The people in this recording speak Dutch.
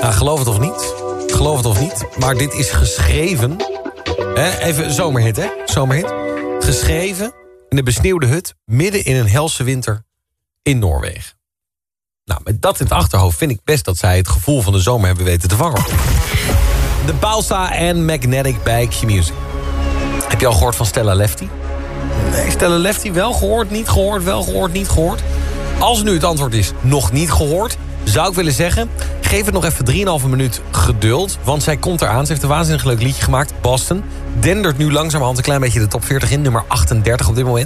Nou, geloof het of niet. Geloof het of niet. Maar dit is geschreven... Even zomerhit, hè? Zomerhit. Geschreven in de besneeuwde hut... midden in een helse winter in Noorwegen. Nou, met dat in het achterhoofd vind ik best... dat zij het gevoel van de zomer hebben weten te vangen. De Balsa en Magnetic bij Q-Music. Heb je al gehoord van Stella Lefty? Nee, Stella Lefty wel gehoord, niet gehoord, wel gehoord, niet gehoord. Als nu het antwoord is nog niet gehoord... zou ik willen zeggen, geef het nog even 3,5 minuut geduld. Want zij komt eraan. Ze heeft een waanzinnig leuk liedje gemaakt, Boston. Dendert nu langzamerhand een klein beetje de top 40 in. Nummer 38 op dit moment.